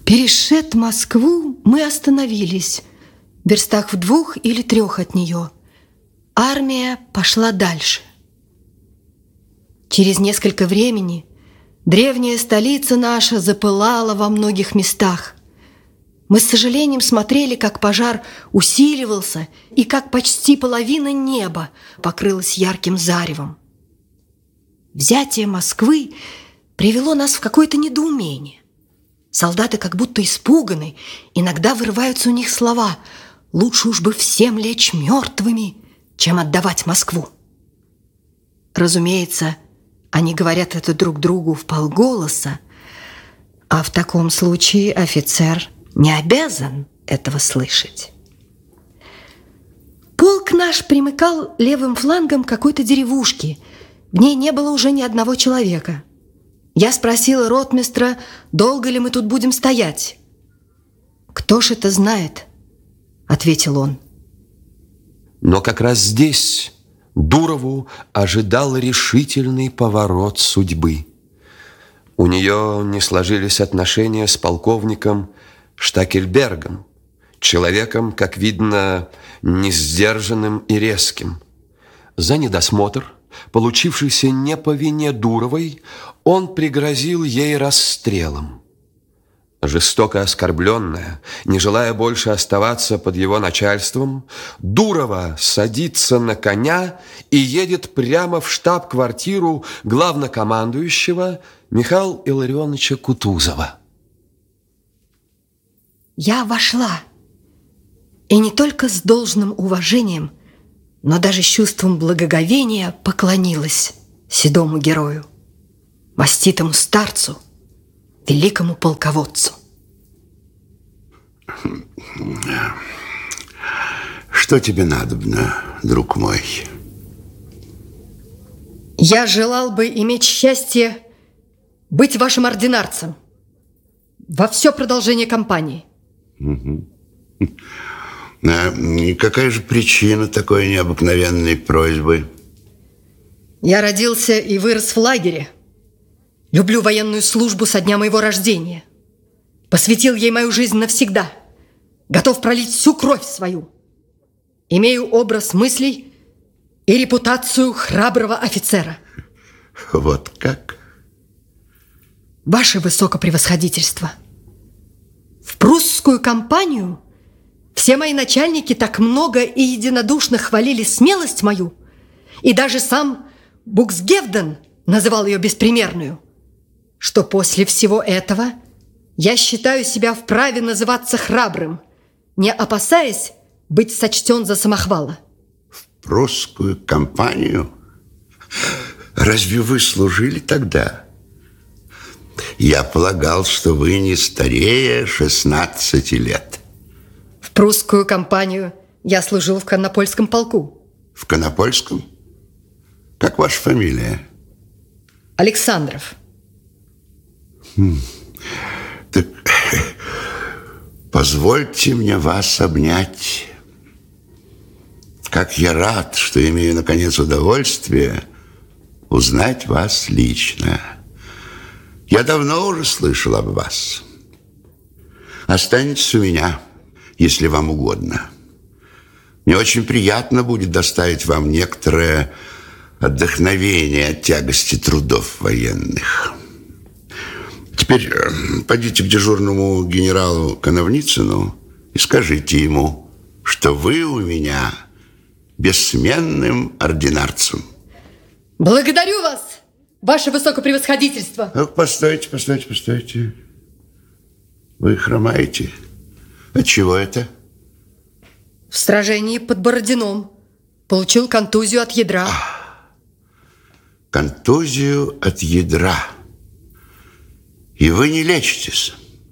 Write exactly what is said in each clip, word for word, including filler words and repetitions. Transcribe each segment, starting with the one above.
Перешед Москву, мы остановились в верстах в двух или трех от нее. Армия пошла дальше. Через несколько времени древняя столица наша запылала во многих местах. Мы с сожалением смотрели, как пожар усиливался и как почти половина неба покрылась ярким заревом. Взятие Москвы привело нас в какое-то недоумение. Солдаты как будто испуганы, иногда вырываются у них слова: «Лучше уж бы всем лечь мертвыми, чем отдавать Москву». Разумеется, они говорят это друг другу вполголоса, а в таком случае офицер не обязан этого слышать. Полк наш примыкал левым флангом к какой-то деревушке. В ней не было уже ни одного человека. Я спросила ротмистра, долго ли мы тут будем стоять. «Кто ж это знает?» — ответил он. Но как раз здесь Дурову ожидал решительный поворот судьбы. У нее не сложились отношения с полковником Штакельбергом, человеком, как видно, несдержанным и резким. За недосмотр, получившийся не по вине Дуровой, он пригрозил ей расстрелом. Жестоко оскорбленная, не желая больше оставаться под его начальством, Дурова садится на коня и едет прямо в штаб-квартиру главнокомандующего Михаила Илларионовича Кутузова. Я вошла, и не только с должным уважением, но даже с чувством благоговения поклонилась седому герою, маститому старцу, великому полководцу. Что тебе надобно, друг мой? Я желал бы иметь счастье быть вашим ординарцем во все продолжение кампании. Угу. И какая же причина такой необыкновенной просьбы? Я родился и вырос в лагере. Люблю военную службу со дня моего рождения. Посвятил ей мою жизнь навсегда. Готов пролить всю кровь свою. Имею образ мыслей и репутацию храброго офицера. Вот как? Ваше высокопревосходительство, в прусскую кампанию все мои начальники так много и единодушно хвалили смелость мою, и даже сам Буксгевден называл ее беспримерную, что после всего этого я считаю себя вправе называться храбрым, не опасаясь быть сочтен за самохвала. В прусскую кампанию? Разве вы служили тогда? Я полагал, что вы не старее шестнадцати лет. В прусскую кампанию я служил в Коннопольском полку. В Коннопольском? Как ваша фамилия? Александров. Хм. Так позвольте мне вас обнять. Как я рад, что имею, наконец, удовольствие узнать вас лично. Я давно уже слышал об вас. Останетесь у меня, если вам угодно. Мне очень приятно будет доставить вам некоторое отдохновение от тягости трудов военных. Теперь пойдите к дежурному генералу Коновницыну и скажите ему, что вы у меня бессменным ординарцем. Благодарю вас, ваше высокопревосходительство. Ну, постойте, постойте, постойте. Вы хромаете. Отчего это? В сражении под Бородином получил контузию от ядра. Контузию от ядра. И вы не лечитесь.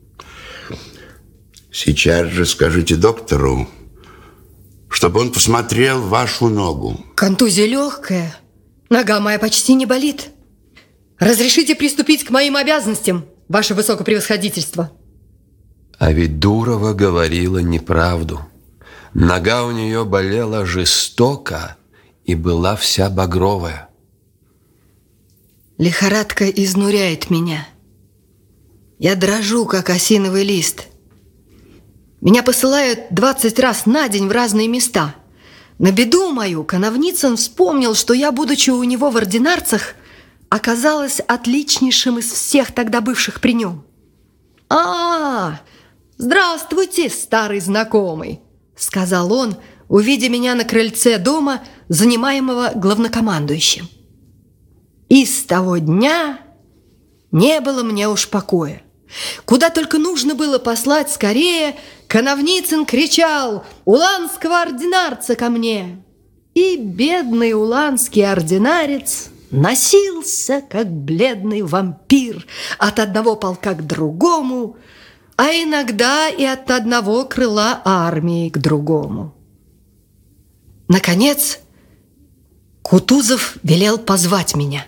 Сейчас же скажите доктору, чтобы он посмотрел вашу ногу. Контузия легкая. Нога моя почти не болит. Разрешите приступить к моим обязанностям, ваше высокопревосходительство. А ведь Дурова говорила неправду. Нога у нее болела жестоко и была вся багровая. Лихорадка изнуряет меня. Я дрожу, как осиновый лист. Меня посылают двадцать раз на день в разные места. На беду мою Коновницын вспомнил, что я, будучи у него в ординарцах, оказалась отличнейшим из всех тогда бывших при нем. «А, здравствуйте, старый знакомый», — сказал он, увидя меня на крыльце дома, занимаемого главнокомандующим. И с того дня не было мне уж покоя. Куда только нужно было послать скорее, Коновницын кричал: «Уланского ординарца ко мне!» И бедный уланский ординарец носился, как бледный вампир, от одного полка к другому, а иногда и от одного крыла армии к другому. Наконец, Кутузов велел позвать меня.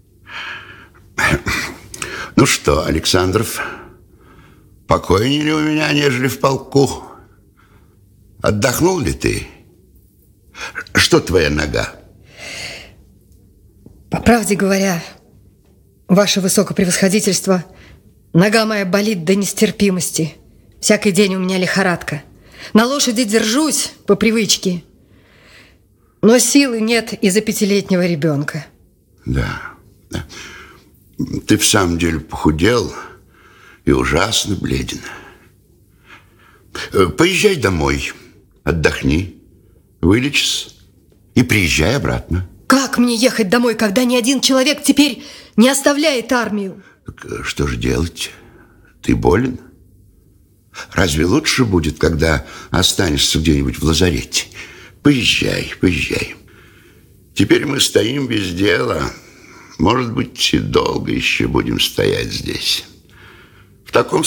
Ну что, Александров, покойнее ли у меня, нежели в полку? Отдохнул ли ты? Что твоя нога? По правде говоря, ваше высокопревосходительство, нога моя болит до нестерпимости. Всякий день у меня лихорадка. На лошади держусь по привычке, но силы нет из-за пятилетнего ребенка. Да, да. Ты в самом деле похудел и ужасно бледен. Поезжай домой, отдохни, вылечись и приезжай обратно. Как мне ехать домой, когда ни один человек теперь не оставляет армию? Так что же делать? Ты болен? Разве лучше будет, когда останешься где-нибудь в лазарете? Поезжай, поезжай. Теперь мы стоим без дела. Может быть, и долго еще будем стоять здесь. В таком